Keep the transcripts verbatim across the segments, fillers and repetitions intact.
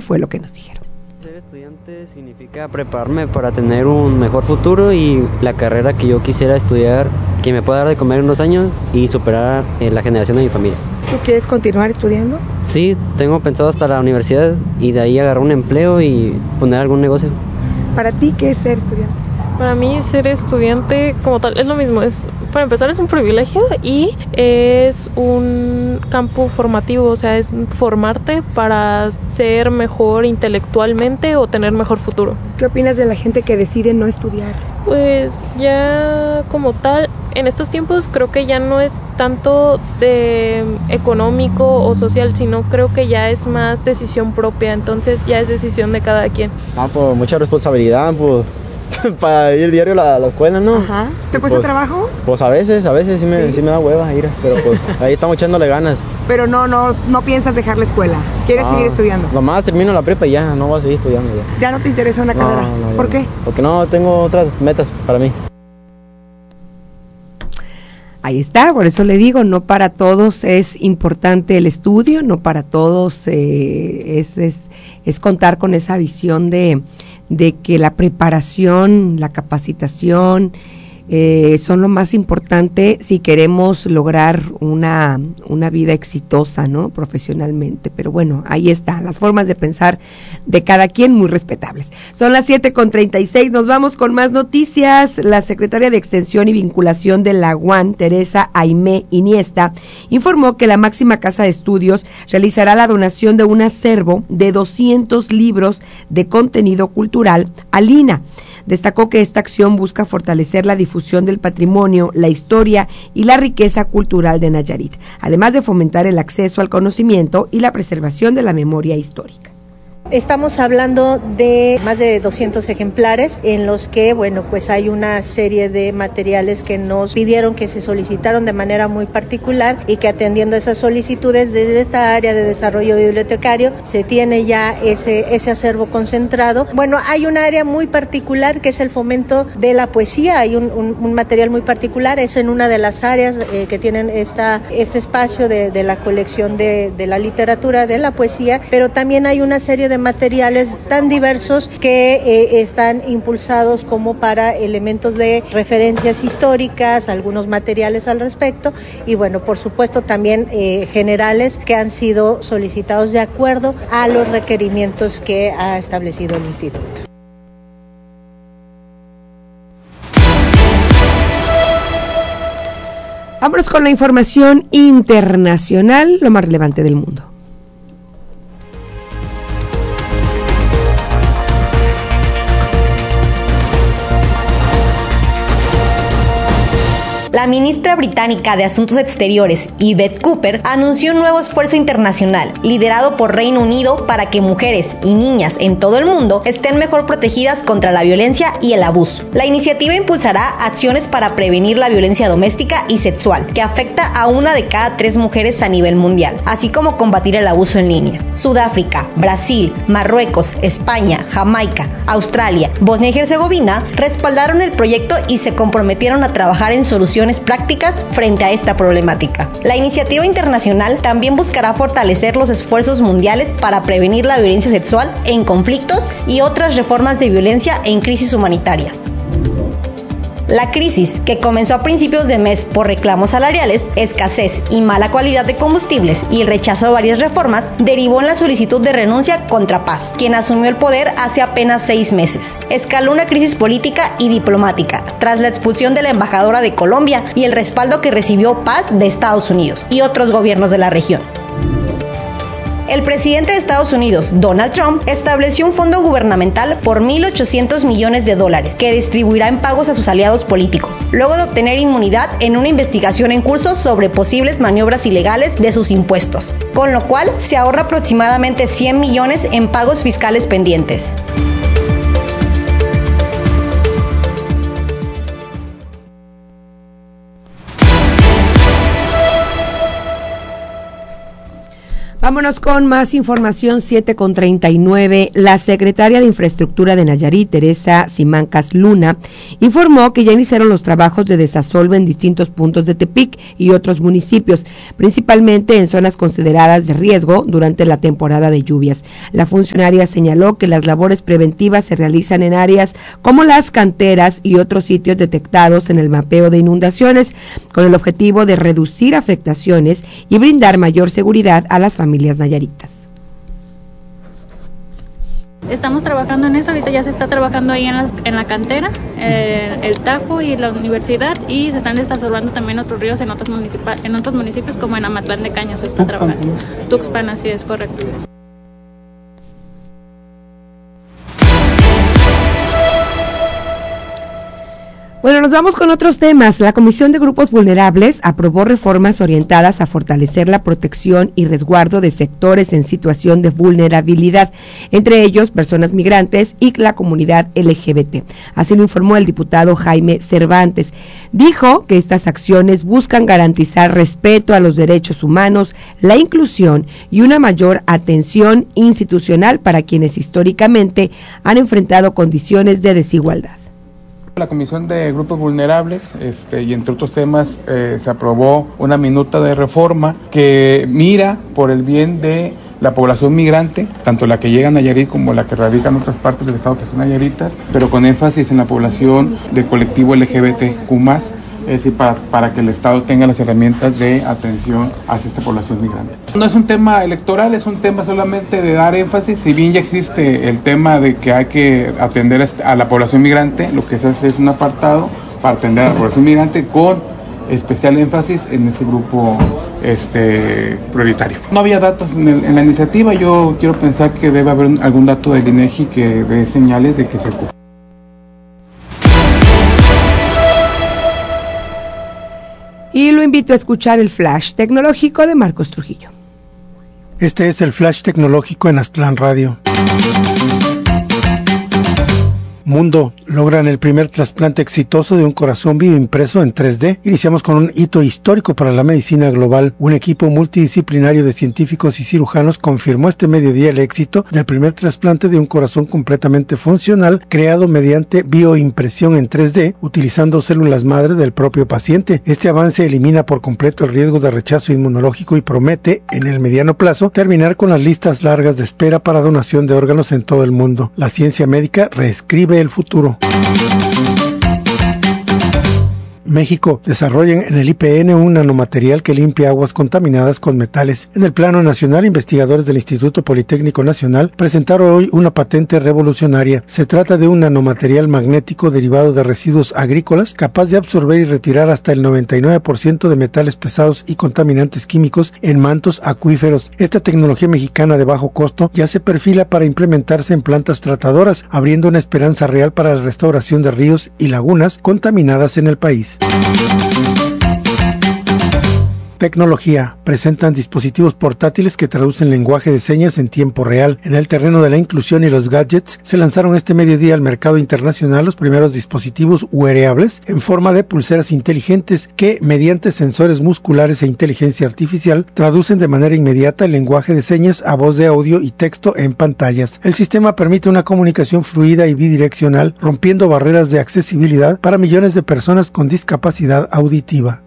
fue lo que nos dijeron. Ser estudiante significa prepararme para tener un mejor futuro y la carrera que yo quisiera estudiar, que me pueda dar de comer en dos años y superar eh, la generación de mi familia. ¿Tú quieres continuar estudiando? Sí, tengo pensado hasta la universidad y de ahí agarrar un empleo y poner algún negocio. ¿Para ti qué es ser estudiante? Para mí ser estudiante como tal es lo mismo, es para empezar es un privilegio y es un campo formativo, o sea, es formarte para ser mejor intelectualmente o tener mejor futuro. ¿Qué opinas de la gente que decide no estudiar? Pues ya como tal, en estos tiempos creo que ya no es tanto de económico o social, sino creo que ya es más decisión propia, entonces ya es decisión de cada quien. Ah, pues mucha responsabilidad, pues para ir diario a la, a la escuela, ¿no? Ajá. ¿Te cuesta pues, trabajo? Pues a veces, a veces sí me, ¿Sí? Sí me da hueva ir, pero pues ahí estamos echándole ganas. Pero no, no, no piensas dejar la escuela, ¿quieres ah, seguir estudiando? Nomás termino la prepa y ya, no voy a seguir estudiando ya. ¿Ya no te interesa una no, carrera? No, ¿Por qué? No. Porque no, tengo otras metas para mí. Ahí está, por eso le digo, no para todos es importante el estudio, no para todos eh, es, es, es contar con esa visión de, de que la preparación, la capacitación eh, son lo más importante si queremos lograr una, una vida exitosa, ¿no? Profesionalmente. Pero bueno, ahí está, las formas de pensar de cada quien muy respetables. Son las siete con treinta y seis, nos vamos con más noticias. La secretaria de Extensión y Vinculación de la U A N, Teresa Aimé Iniesta, informó que la máxima casa de estudios realizará la donación de un acervo de doscientos libros de contenido cultural al I N A. Destacó que esta acción busca fortalecer la difusión del patrimonio, la historia y la riqueza cultural de Nayarit, además de fomentar el acceso al conocimiento y la preservación de la memoria histórica. Estamos hablando de más de doscientos ejemplares en los que, bueno, pues hay una serie de materiales que nos pidieron, que se solicitaron de manera muy particular y que atendiendo a esas solicitudes desde esta área de desarrollo bibliotecario se tiene ya ese, ese acervo concentrado. Bueno, hay un área muy particular que es el fomento de la poesía, hay un, un, un material muy particular, es en una de las áreas eh, que tienen esta, este espacio de, de la colección de, de la literatura, de la poesía, pero también hay una serie de materiales tan diversos que eh, están impulsados como para elementos de referencias históricas, algunos materiales al respecto y bueno, por supuesto también eh, generales que han sido solicitados de acuerdo a los requerimientos que ha establecido el instituto. Vámonos con la información internacional, lo más relevante del mundo. La ministra británica de Asuntos Exteriores, Yvette Cooper, anunció un nuevo esfuerzo internacional, liderado por Reino Unido, para que mujeres y niñas en todo el mundo estén mejor protegidas contra la violencia y el abuso. La iniciativa impulsará acciones para prevenir la violencia doméstica y sexual, que afecta a una de cada tres mujeres a nivel mundial, así como combatir el abuso en línea. Sudáfrica, Brasil, Marruecos, España, Jamaica, Australia, Bosnia y Herzegovina respaldaron el proyecto y se comprometieron a trabajar en soluciones prácticas frente a esta problemática. La iniciativa internacional también buscará fortalecer los esfuerzos mundiales para prevenir la violencia sexual en conflictos y otras reformas de violencia en crisis humanitarias. La crisis, que comenzó a principios de mes por reclamos salariales, escasez y mala calidad de combustibles y el rechazo a varias reformas, derivó en la solicitud de renuncia contra Paz, quien asumió el poder hace apenas seis meses. Escaló una crisis política y diplomática, tras la expulsión de la embajadora de Colombia y el respaldo que recibió Paz de Estados Unidos y otros gobiernos de la región. El presidente de Estados Unidos, Donald Trump, estableció un fondo gubernamental por mil ochocientos millones de dólares que distribuirá en pagos a sus aliados políticos, luego de obtener inmunidad en una investigación en curso sobre posibles maniobras ilegales de sus impuestos, con lo cual se ahorra aproximadamente cien millones en pagos fiscales pendientes. Vámonos con más información, siete con treinta y nueve. La secretaria de Infraestructura de Nayarit, Teresa Simancas Luna, informó que ya iniciaron los trabajos de desasolve en distintos puntos de Tepic y otros municipios, principalmente en zonas consideradas de riesgo durante la temporada de lluvias. La funcionaria señaló que las labores preventivas se realizan en áreas como las canteras y otros sitios detectados en el mapeo de inundaciones, con el objetivo de reducir afectaciones y brindar mayor seguridad a las familias familias nayaritas. Estamos trabajando en eso, ahorita ya se está trabajando ahí en, las, en la cantera, eh, el Tajo y la universidad, y se están desasolvando también otros ríos en otros, municipa- en otros municipios como en Amatlán de Cañas se está Tuxpan. trabajando. Tuxpan, así es, correcto. Bueno, nos vamos con otros temas. La Comisión de Grupos Vulnerables aprobó reformas orientadas a fortalecer la protección y resguardo de sectores en situación de vulnerabilidad, entre ellos personas migrantes y la comunidad L G B T. Así lo informó el diputado Jaime Cervantes. Dijo que estas acciones buscan garantizar respeto a los derechos humanos, la inclusión y una mayor atención institucional para quienes históricamente han enfrentado condiciones de desigualdad. La Comisión de Grupos Vulnerables, este, y entre otros temas, eh, se aprobó una minuta de reforma que mira por el bien de la población migrante, tanto la que llega a Nayarit como la que radica en otras partes del estado que son nayaritas, pero con énfasis en la población del colectivo L G B T Q más, es decir, para, para que el Estado tenga las herramientas de atención hacia esta población migrante. No es un tema electoral, es un tema solamente de dar énfasis, si bien ya existe el tema de que hay que atender a la población migrante, lo que se hace es un apartado para atender a la población migrante con especial énfasis en este grupo este, prioritario. No había datos en, el, en la iniciativa, yo quiero pensar que debe haber algún dato del INEGI que dé señales de que se ocupa. Y lo invito a escuchar el flash tecnológico de Marcos Trujillo. Este es el flash tecnológico en Aztlán Radio. Mundo, logran el primer trasplante exitoso de un corazón bioimpreso en tres D. Iniciamos con un hito histórico para la medicina global. Un equipo multidisciplinario de científicos y cirujanos confirmó este mediodía el éxito del primer trasplante de un corazón completamente funcional creado mediante bioimpresión en tres D, utilizando células madre del propio paciente. Este avance elimina por completo el riesgo de rechazo inmunológico y promete, en el mediano plazo, terminar con las listas largas de espera para donación de órganos en todo el mundo. La ciencia médica reescribe el futuro. México, desarrollan en el I P N un nanomaterial que limpia aguas contaminadas con metales. En el plano nacional, investigadores del Instituto Politécnico Nacional presentaron hoy una patente revolucionaria. Se trata de un nanomaterial magnético derivado de residuos agrícolas capaz de absorber y retirar hasta el noventa y nueve por ciento de metales pesados y contaminantes químicos en mantos acuíferos. Esta tecnología mexicana de bajo costo ya se perfila para implementarse en plantas tratadoras, abriendo una esperanza real para la restauración de ríos y lagunas contaminadas en el país. Tecnología. Presentan dispositivos portátiles que traducen lenguaje de señas en tiempo real. En el terreno de la inclusión y los gadgets, se lanzaron este mediodía al mercado internacional los primeros dispositivos wearables en forma de pulseras inteligentes que, mediante sensores musculares e inteligencia artificial, traducen de manera inmediata el lenguaje de señas a voz de audio y texto en pantallas. El sistema permite una comunicación fluida y bidireccional, rompiendo barreras de accesibilidad para millones de personas con discapacidad auditiva.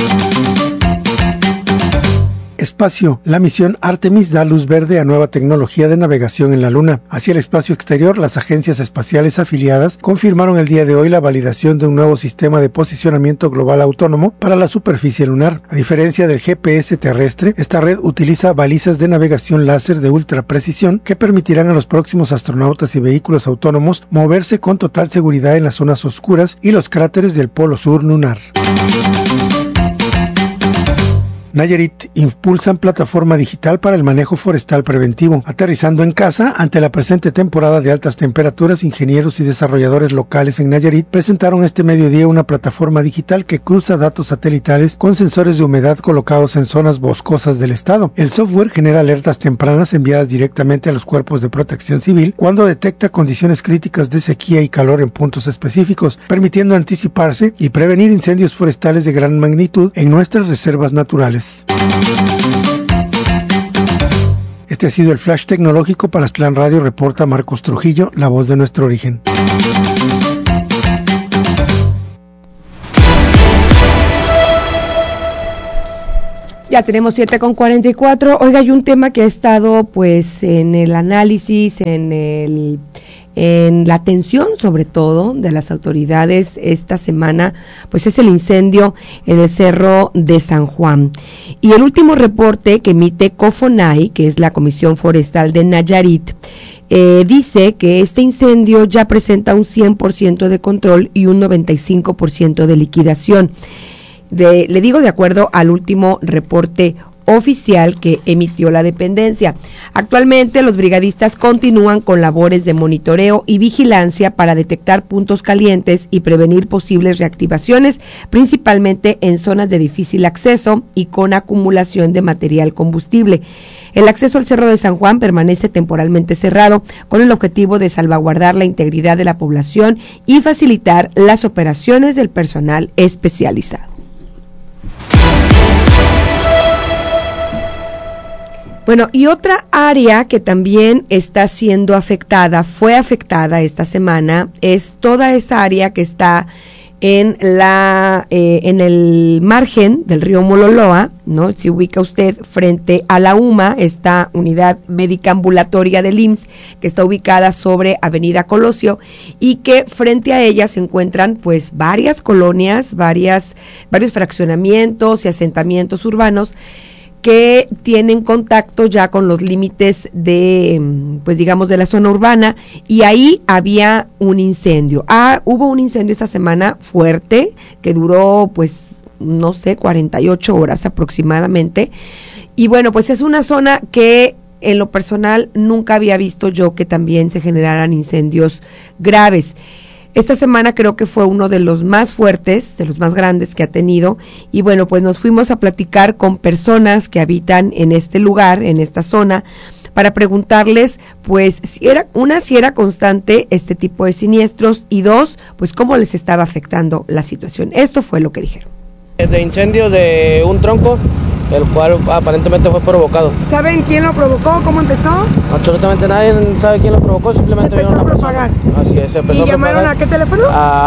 Espacio. La misión Artemis da luz verde a nueva tecnología de navegación en la Luna. Hacia el espacio exterior, las agencias espaciales afiliadas confirmaron el día de hoy la validación de un nuevo sistema de posicionamiento global autónomo para la superficie lunar. A diferencia del G P S terrestre, esta red utiliza balizas de navegación láser de ultra precisión que permitirán a los próximos astronautas y vehículos autónomos moverse con total seguridad en las zonas oscuras y los cráteres del polo sur lunar. Nayarit impulsan plataforma digital para el manejo forestal preventivo. Aterrizando en casa, ante la presente temporada de altas temperaturas, ingenieros y desarrolladores locales en Nayarit presentaron este mediodía una plataforma digital que cruza datos satelitales con sensores de humedad colocados en zonas boscosas del estado. El software genera alertas tempranas enviadas directamente a los cuerpos de protección civil cuando detecta condiciones críticas de sequía y calor en puntos específicos, permitiendo anticiparse y prevenir incendios forestales de gran magnitud en nuestras reservas naturales. Este ha sido el flash tecnológico para Aztlán Radio, reporta Marcos Trujillo, la voz de nuestro origen. Ya tenemos siete con cuarenta y cuatro. Oiga, hay un tema que ha estado pues en el análisis, en el en la atención sobre todo de las autoridades esta semana, pues es el incendio en el Cerro de San Juan. Y el último reporte que emite COFONAI, que es la Comisión Forestal de Nayarit, eh, dice que este incendio ya presenta un cien por ciento de control y un noventa y cinco por ciento de liquidación. De, le digo de acuerdo al último reporte oficial que emitió la dependencia. Actualmente los brigadistas continúan con labores de monitoreo y vigilancia para detectar puntos calientes y prevenir posibles reactivaciones, principalmente en zonas de difícil acceso y con acumulación de material combustible. El acceso al Cerro de San Juan permanece temporalmente cerrado con el objetivo de salvaguardar la integridad de la población y facilitar las operaciones del personal especializado. Bueno, y otra área que también está siendo afectada, fue afectada esta semana, es toda esa área que está en la eh, en el margen del río Mololoa, ¿no? Si ubica usted frente a la U M A, esta unidad médica ambulatoria del I M S S, que está ubicada sobre Avenida Colosio, y que frente a ella se encuentran pues varias colonias, varias varios fraccionamientos y asentamientos urbanos que tienen contacto ya con los límites de, pues digamos, de la zona urbana, y ahí había un incendio. Ah, hubo un incendio esta semana fuerte, que duró, pues, no sé, cuarenta y ocho horas aproximadamente, y bueno, pues es una zona que en lo personal nunca había visto yo que también se generaran incendios graves. Esta semana creo que fue uno de los más fuertes, de los más grandes que ha tenido, y bueno, pues nos fuimos a platicar con personas que habitan en este lugar, en esta zona, para preguntarles, pues, si era, una, si era constante este tipo de siniestros, y dos, pues, cómo les estaba afectando la situación. Esto fue lo que dijeron. De incendio de un tronco, el cual aparentemente fue provocado. ¿Saben quién lo provocó? ¿Cómo empezó? Absolutamente nadie sabe quién lo provocó, simplemente empezó vieron a una propagar. persona. Así es, se empezó ¿Y llamaron a, propagar. a qué teléfono?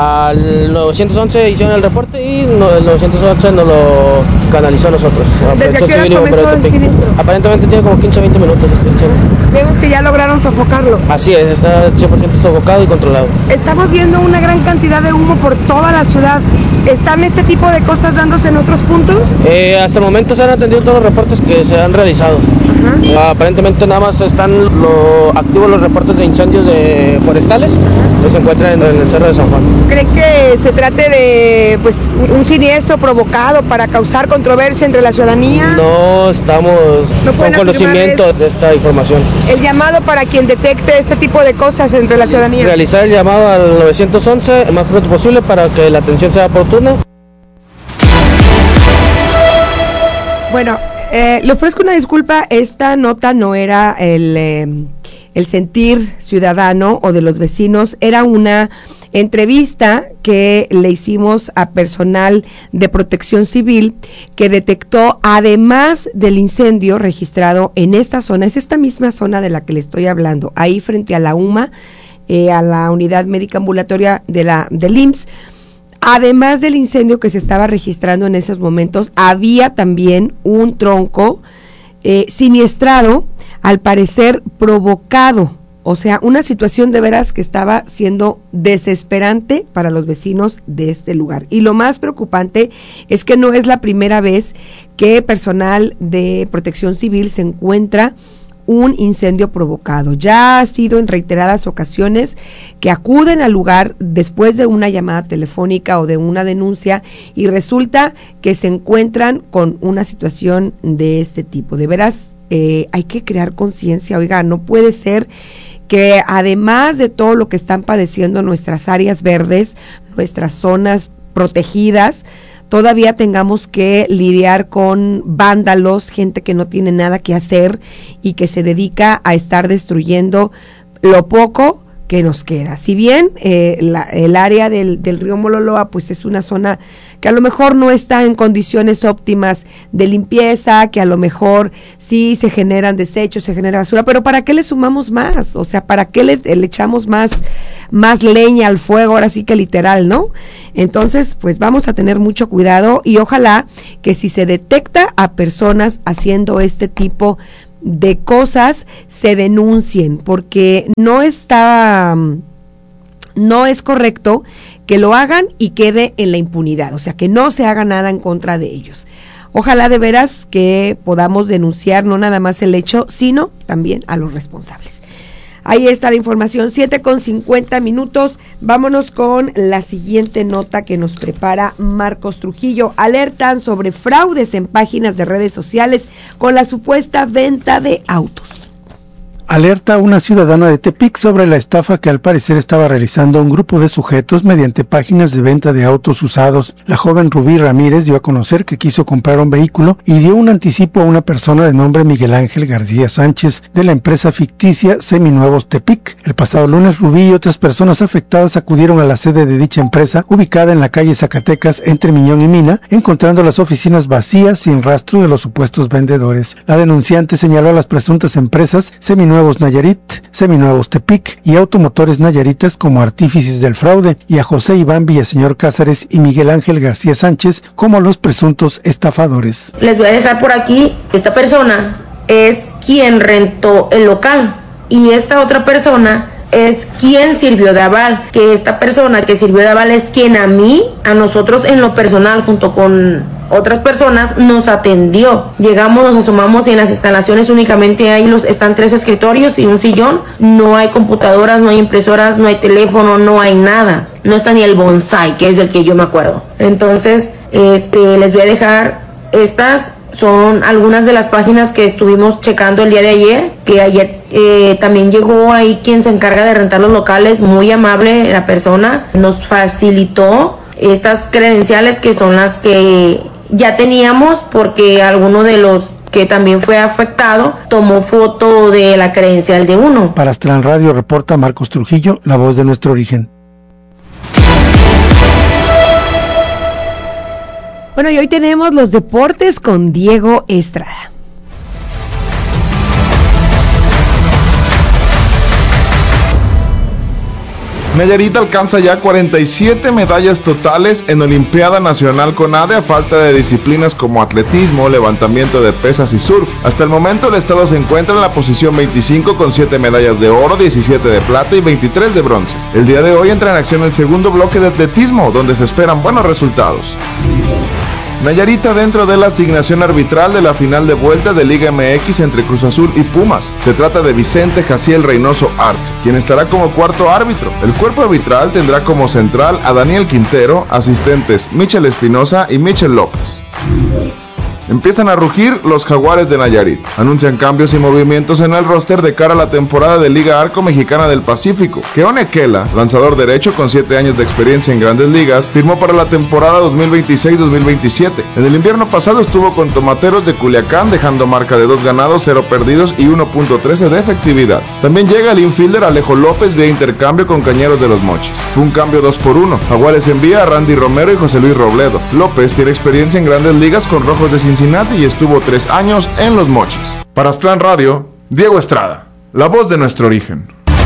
Al nueve once hicieron el reporte y no, el nueve once nos lo canalizó a nosotros. ¿Desde qué hora comenzó el siniestro? Aparentemente tiene como quince a veinte minutos este incendio. Vemos que ya lograron sofocarlo. Así es, está cien por ciento sofocado y controlado. Estamos viendo una gran cantidad de humo por toda la ciudad. ¿Están este tipo de cosas dándose en otros puntos? Eh, hasta el momento se han atendido todos los reportes que se han realizado. Ajá. Aparentemente nada más están lo, activos los reportes de incendios de forestales que se encuentran en, en el Cerro de San Juan. ¿Creen que se trate de pues un siniestro provocado para causar controversia entre la ciudadanía? No estamos ¿No con conocimiento de esta información. El llamado para quien detecte este tipo de cosas entre la ciudadanía. Realizar el llamado al nueve once el más pronto posible para que la atención sea oportuna. Bueno, eh, le ofrezco una disculpa, esta nota no era el, eh, el sentir ciudadano o de los vecinos, era una entrevista que le hicimos a personal de Protección Civil que detectó, además del incendio registrado en esta zona, es esta misma zona de la que le estoy hablando, ahí frente a la U M A, eh, a la unidad médica ambulatoria de la, del I M S S. Además del incendio que se estaba registrando en esos momentos, había también un tronco eh, siniestrado, al parecer provocado, o sea, una situación de veras que estaba siendo desesperante para los vecinos de este lugar. Y lo más preocupante es que no es la primera vez que personal de Protección Civil se encuentra un incendio provocado. Ya ha sido en reiteradas ocasiones que acuden al lugar después de una llamada telefónica o de una denuncia y resulta que se encuentran con una situación de este tipo. De veras, eh, hay que crear conciencia. Oiga, no puede ser que además de todo lo que están padeciendo nuestras áreas verdes, nuestras zonas protegidas, todavía tengamos que lidiar con vándalos, gente que no tiene nada que hacer y que se dedica a estar destruyendo lo poco que nos queda. Si bien eh, la, el área del, del río Mololoa pues es una zona que a lo mejor no está en condiciones óptimas de limpieza, que a lo mejor sí se generan desechos, se genera basura, pero ¿para qué le sumamos más? O sea, ¿para qué le, le echamos más, más leña al fuego? Ahora sí que literal, ¿no? Entonces, pues vamos a tener mucho cuidado y ojalá que si se detecta a personas haciendo este tipo de cosas, se denuncien, porque no está... no es correcto que lo hagan y quede en la impunidad, o sea, que no se haga nada en contra de ellos. Ojalá de veras que podamos denunciar no nada más el hecho, sino también a los responsables. Ahí está la información, siete con cincuenta minutos. Vámonos con la siguiente nota que nos prepara Marcos Trujillo. Alertan sobre fraudes en páginas de redes sociales con la supuesta venta de autos. Alerta a una ciudadana de Tepic sobre la estafa que al parecer estaba realizando un grupo de sujetos mediante páginas de venta de autos usados. La joven Rubí Ramírez dio a conocer que quiso comprar un vehículo y dio un anticipo a una persona de nombre Miguel Ángel García Sánchez de la empresa ficticia Seminuevos Tepic. El pasado lunes, Rubí y otras personas afectadas acudieron a la sede de dicha empresa, ubicada en la calle Zacatecas entre Miñón y Mina, encontrando las oficinas vacías sin rastro de los supuestos vendedores. La denunciante señaló a las presuntas empresas Seminuevos Nayarit, Seminuevos Tepic y Automotores Nayaritas como artífices del fraude, y a José Iván Villaseñor Cázares y Miguel Ángel García Sánchez como los presuntos estafadores. Les voy a dejar por aquí, esta persona es quien rentó el local y esta otra persona es quien sirvió de aval, que esta persona que sirvió de aval es quien a mí, a nosotros en lo personal, junto con otras personas, nos atendió. Llegamos, nos asomamos y en las instalaciones únicamente hay los, están tres escritorios y un sillón, no hay computadoras, no hay impresoras, no hay teléfono, no hay nada. No está ni el bonsai, que es del que yo me acuerdo. Entonces, este, les voy a dejar estas. Son algunas de las páginas que estuvimos checando el día de ayer, que ayer eh, también llegó ahí quien se encarga de rentar los locales, muy amable la persona, nos facilitó estas credenciales que son las que ya teníamos porque alguno de los que también fue afectado tomó foto de la credencial de uno. Para Astran Radio reporta Marcos Trujillo, la voz de nuestro origen. Bueno, y hoy tenemos los deportes con Diego Estrada. Nayarit alcanza ya cuarenta y siete medallas totales en Olimpiada Nacional CONADE a falta de disciplinas como atletismo, levantamiento de pesas y surf. Hasta el momento el estado se encuentra en la posición veinticinco con siete medallas de oro, diecisiete de plata y veintitrés de bronce. El día de hoy entra en acción el segundo bloque de atletismo, donde se esperan buenos resultados. Nayarita dentro de la asignación arbitral de la final de vuelta de Liga M X entre Cruz Azul y Pumas. Se trata de Vicente Jaciel Reynoso Arce, quien estará como cuarto árbitro. El cuerpo arbitral tendrá como central a Daniel Quintero, asistentes Michel Espinosa y Michel López. Empiezan a rugir los Jaguares de Nayarit. Anuncian cambios y movimientos en el roster de cara a la temporada de Liga Arco Mexicana del Pacífico. Keone Kela, lanzador derecho con siete años de experiencia en Grandes Ligas, firmó para la temporada dos mil veintiséis dos mil veintisiete. En el invierno pasado estuvo con Tomateros de Culiacán, dejando marca de dos ganados, cero perdidos y uno punto trece de efectividad. También llega el infielder Alejo López vía intercambio con Cañeros de los Mochis. Fue un cambio dos por uno. Jaguares envía a Randy Romero y José Luis Robledo. López tiene experiencia en Grandes Ligas con Rojos de Cincinnati y estuvo tres años en Los Mochis. Para Astran Radio, Diego Estrada, la voz de nuestro origen.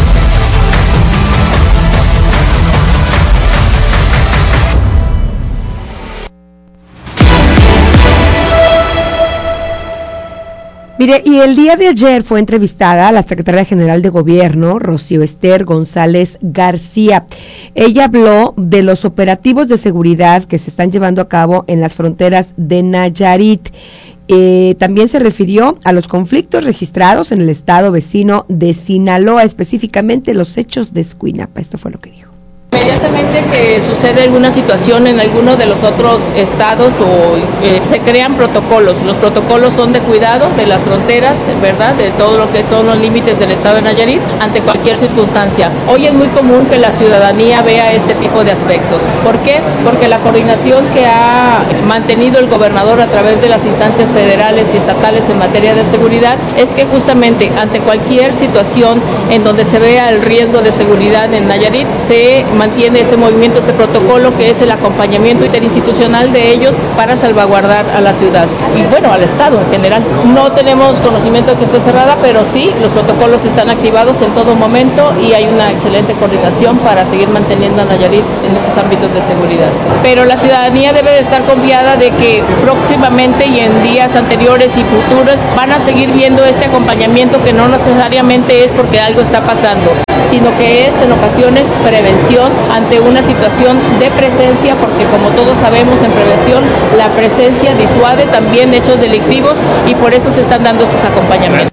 Mire, y el día de ayer fue entrevistada a la secretaria general de Gobierno, Rocío Ester González García. Ella habló de los operativos de seguridad que se están llevando a cabo en las fronteras de Nayarit. Eh, también se refirió a los conflictos registrados en el estado vecino de Sinaloa, específicamente los hechos de Escuinapa. Esto fue lo que dijo. Inmediatamente que sucede alguna situación en alguno de los otros estados o eh, se crean protocolos. Los protocolos son de cuidado de las fronteras, ¿verdad? De todo lo que son los límites del estado de Nayarit ante cualquier circunstancia. Hoy es muy común que la ciudadanía vea este tipo de aspectos. ¿Por qué? Porque la coordinación que ha mantenido el gobernador a través de las instancias federales y estatales en materia de seguridad es que justamente ante cualquier situación en donde se vea el riesgo de seguridad en Nayarit, se mantiene este movimiento, este protocolo que es el acompañamiento interinstitucional de ellos para salvaguardar a la ciudad y bueno, al estado en general. No tenemos conocimiento de que esté cerrada, pero sí, los protocolos están activados en todo momento y hay una excelente coordinación para seguir manteniendo a Nayarit en esos ámbitos de seguridad. Pero la ciudadanía debe de estar confiada de que próximamente y en días anteriores y futuros van a seguir viendo este acompañamiento que no necesariamente es porque algo está pasando, sino que es en ocasiones prevención ante una situación de presencia, porque como todos sabemos en prevención la presencia disuade también hechos delictivos y por eso se están dando estos acompañamientos.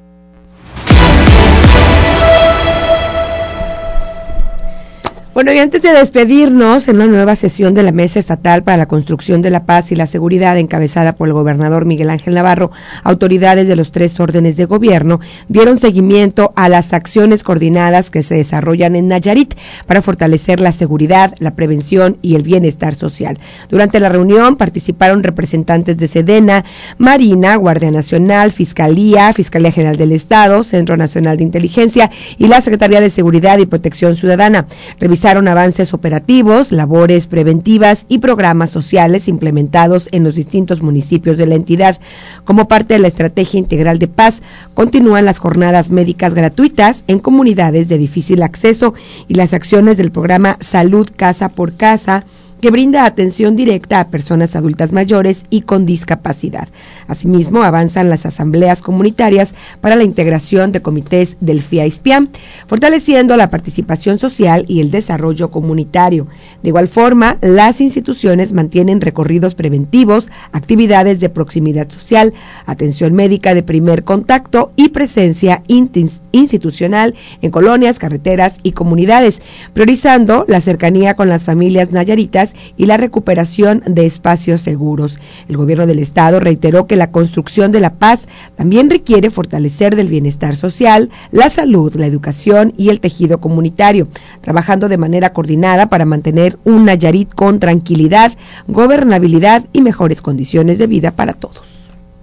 Bueno, y antes de despedirnos, en una nueva sesión de la Mesa Estatal para la Construcción de la Paz y la Seguridad, encabezada por el gobernador Miguel Ángel Navarro, autoridades de los tres órdenes de gobierno dieron seguimiento a las acciones coordinadas que se desarrollan en Nayarit para fortalecer la seguridad, la prevención y el bienestar social. Durante la reunión participaron representantes de Sedena, Marina, Guardia Nacional, Fiscalía, Fiscalía General del Estado, Centro Nacional de Inteligencia y la Secretaría de Seguridad y Protección Ciudadana. Revisaron avances operativos, labores preventivas y programas sociales implementados en los distintos municipios de la entidad. Como parte de la Estrategia Integral de Paz, continúan las jornadas médicas gratuitas en comunidades de difícil acceso y las acciones del programa Salud Casa por Casa, que brinda atención directa a personas adultas mayores y con discapacidad. Asimismo, avanzan las asambleas comunitarias para la integración de comités del F I A I S P I A M, fortaleciendo la participación social y el desarrollo comunitario. De igual forma, las instituciones mantienen recorridos preventivos, actividades de proximidad social, atención médica de primer contacto y presencia institucional en colonias, carreteras y comunidades, priorizando la cercanía con las familias nayaritas y la recuperación de espacios seguros. El gobierno del estado reiteró que la construcción de la paz también requiere fortalecer del bienestar social, la salud, la educación y el tejido comunitario, trabajando de manera coordinada para mantener un Nayarit con tranquilidad, gobernabilidad y mejores condiciones de vida para todos.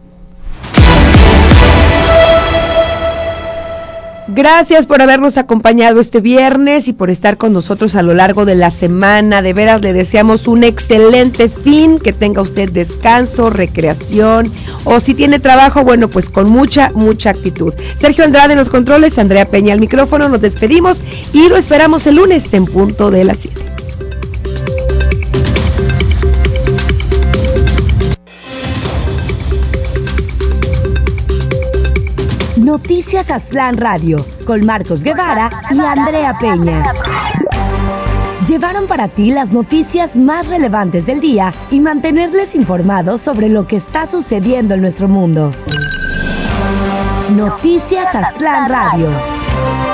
Gracias por habernos acompañado este viernes y por estar con nosotros a lo largo de la semana. De veras le deseamos un excelente fin, que tenga usted descanso, recreación o si tiene trabajo, bueno, pues con mucha, mucha actitud. Sergio Andrade en los controles, Andrea Peña al micrófono, nos despedimos y lo esperamos el lunes en punto de las siete. Noticias Aztlán Radio, con Marcos Guevara y Andrea Peña. Llevaron para ti las noticias más relevantes del día y mantenerles informados sobre lo que está sucediendo en nuestro mundo. Noticias Aztlán Radio.